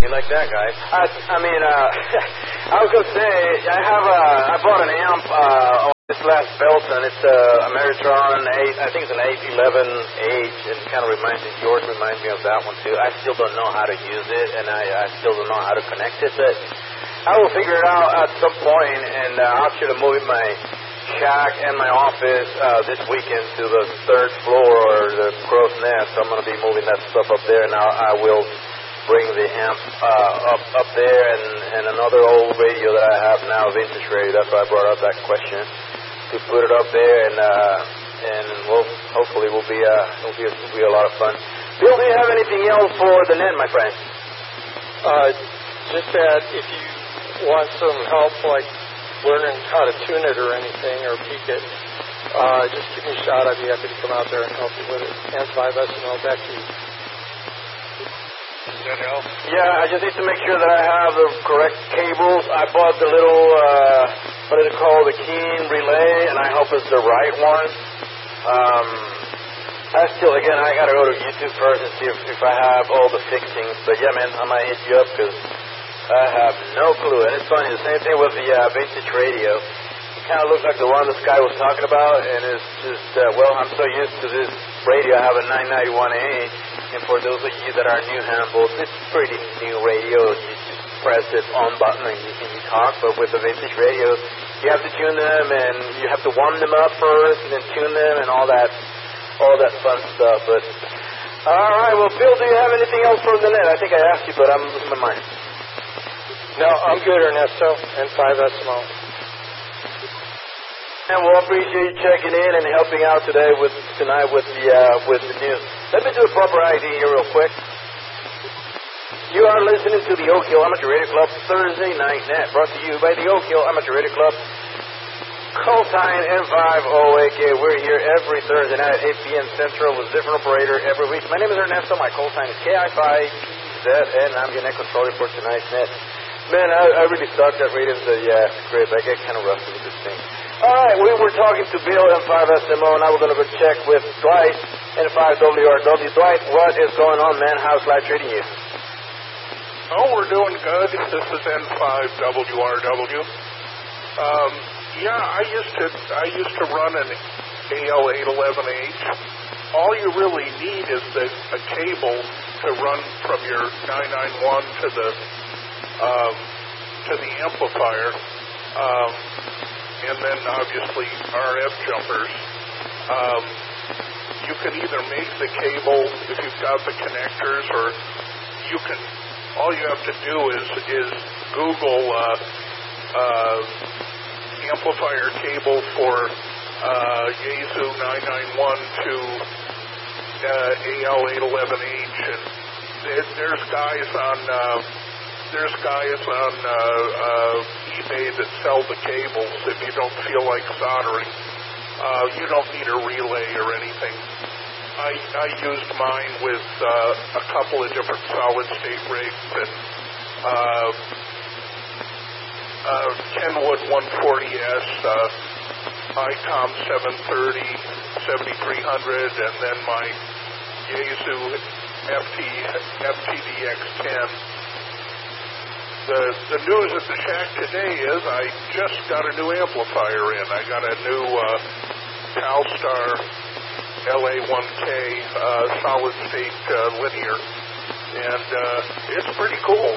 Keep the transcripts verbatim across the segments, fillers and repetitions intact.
like that, guys. I, I mean, uh, I was gonna say I have a. I bought an amp uh, on this last Belton. It's a Ameritron eight. I think it's an eight eleven H. It kind of reminds me. Yours reminds me of that one too. I still don't know how to use it, and I, I still don't know how to connect it. But I will figure it out at some point, and uh, I'll actually move my shack and my office uh, this weekend to the third floor or the crow's nest. So I'm going to be moving that stuff up there, and I'll, I will bring the amp uh, up up there, and, and another old radio that I have now, vintage radio. That's why I brought up that question, to put it up there, and uh, and we'll hopefully will be uh, will be a, will be a lot of fun. Bill, do you have anything else for the net, my friend? Uh, just that if you want some help, like learning how to tune it or anything, or peak it, uh, just give me a shot. I'd be happy to come out there and help you with it. And five S M L, back to you. Does that help? Yeah, I just need to make sure that I have the correct cables. I bought the little, uh, what is it called, the Keen relay, and I hope it's the right one. Um, I still, again, I got to go to YouTube first and see if, if I have all the fixings. But yeah, man, I might hit you up because I have no clue. And it's funny, the same thing with the uh, vintage radio. It kind of looks like the one this guy was talking about, and it's just, uh, well, I'm so used to this radio. I have a nine ninety-one A, and for those of you that are new handled, it's pretty new radio. You just press it on button and you, and you talk. But with the vintage radio, you have to tune them, and you have to warm them up first, and then tune them, and all that, all that fun stuff. But all right, well, Bill, do you have anything else from the net? I think I asked you, but I'm losing my mind. No, I'm good, Ernesto, and five S M O. And we'll appreciate you checking in and helping out today with tonight with the uh, with the news. Let me do a proper I D here real quick. You are listening to the Oak Hill Amateur Radio Club Thursday Night Net, brought to you by the Oak Hill Amateur Radio Club. Coltine M five O A K. We're here every Thursday night at eight p.m. Central with different operator every week. My name is Ernesto. My call sign is K I five Z, and I'm your net controller for tonight's net. Man, I, I really suck at radio, so yeah, great. I get kind of rusty with this thing. All right, we were talking to Bill and five S M O, and now we're going to go check with Dwight and five W R W. Dwight, what is going on, man? How's life treating you? Oh, we're doing good. This is N five W R W. Um, yeah, I used to I used to run an A L eight eleven H. All you really need is the, a cable to run from your nine ninety-one to the um, to the amplifier. Um, and then obviously R F jumpers. Um, you can either make the cable if you've got the connectors, or you can, all you have to do is, is Google uh, uh, amplifier cable for uh, Yaesu nine ninety-one to uh, A L eight eleven H, and there, there's guys on uh, There's guys on uh, uh, eBay that sell the cables if you don't feel like soldering. Uh, you don't need a relay or anything. I, I used mine with uh, a couple of different solid-state rigs, and uh, uh, Kenwood one forty S, uh, ICOM seven thirty, seventy-three hundred, and then my Yaesu F T D X ten. The, the news at the shack today is I just got a new amplifier in. I got a new uh, Talstar L A one K uh, solid-state uh, linear, and uh, it's pretty cool.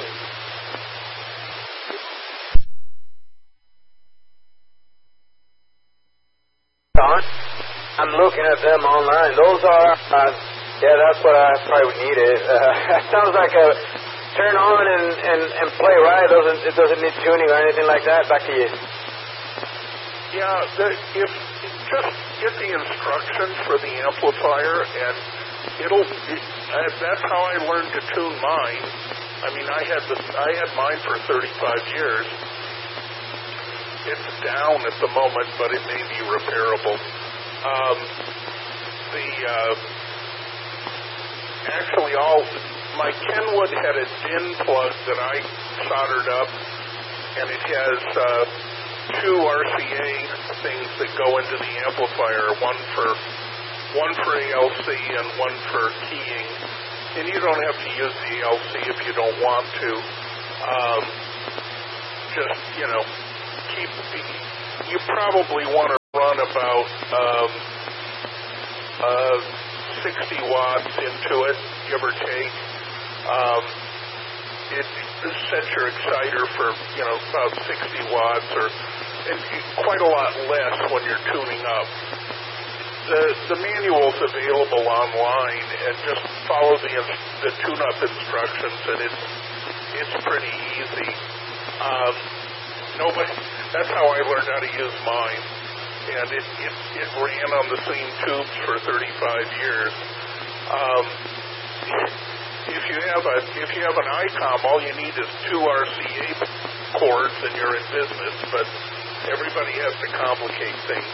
I'm looking at them online. Those are, uh, yeah, that's what I probably needed. Uh, it sounds like a turn on and, and, and play, right? It doesn't, it doesn't need tuning or anything like that. Back to you. Yeah, the, if just get the instructions for the amplifier, and it'll. It, uh, that's how I learned to tune mine. I mean, I had the I had mine for thirty-five years. It's down at the moment, but it may be repairable. Um, the uh, actually all. My Kenwood had a D I N plug that I soldered up, and it has uh, two R C A things that go into the amplifier, one for one for A L C and one for keying. and you don't have to use the L C if you don't want to. Um, just, you know, keep, you probably want to run about um, uh, sixty watts into it, give or take. Um, it sets your exciter for, you know, about sixty watts, or and quite a lot less when you're tuning up. The the manual's available online, and just follow the the tune-up instructions, and it's it's pretty easy. Um, nobody. That's how I learned how to use mine, and it it, it ran on the same tubes for thirty-five years. Um, if you have a if you have an I COM, all you need is two R C A cords, and you're in business. But everybody has to complicate things.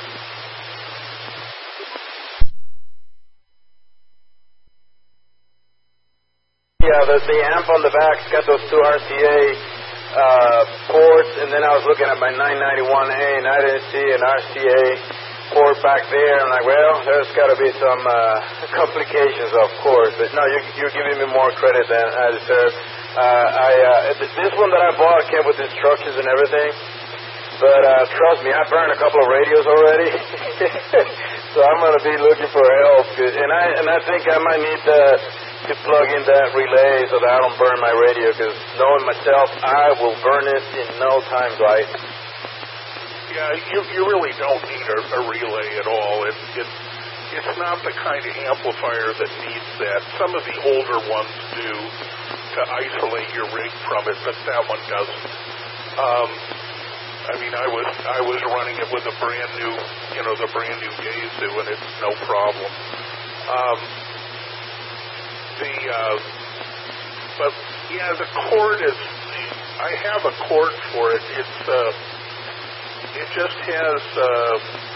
Yeah, the, the amp on the back's got those two R C A uh, ports, and then I was looking at my nine ninety-one A, and I didn't see an R C A port back there. I'm like, well, there's got to be some uh, complications, of course. But no, you're, you're giving me more credit than I deserve. Uh, I uh, this one that I bought came with instructions and everything, but uh, trust me, I burned a couple of radios already, so I'm going to be looking for help. And I and I think I might need to. to plug in that relay so that I don't burn my radio, because knowing myself, I will burn it in no time, Dwight. Yeah, you you really don't need a, a relay at all. It, it, it's not the kind of amplifier that needs that. Some of the older ones do to isolate your rig from it, but that one doesn't. Um, I mean, I was I was running it with a brand new, you know, the brand new Yaesu, and it's no problem. Um, The, uh, but yeah, the cord is, I have a cord for it. It's, uh, it just has, uh,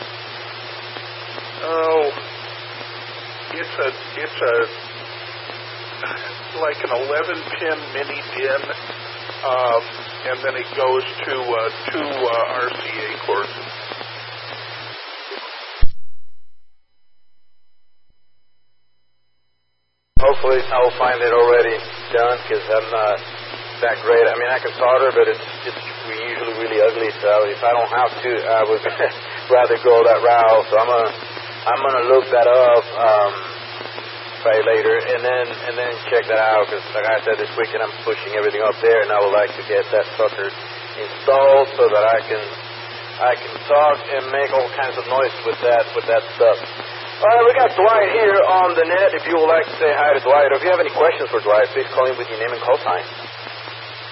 oh, it's a, it's a, like an eleven pin mini DIN, um, and then it goes to, uh, two, uh, R C A cords. Hopefully I will find it already done, because I'm not that great. I mean, I can solder, but it's it's usually really ugly. So if I don't have to, I would rather go that route. So I'm gonna I'm gonna look that up um, probably later, and then and then check that out. Because like I said, this weekend I'm pushing everything up there, and I would like to get that sucker installed so that I can I can talk and make all kinds of noise with that with that stuff. All right, we got Dwight here on the net. If you would like to say hi to Dwight, or if you have any questions for Dwight, please call him with your name and call sign.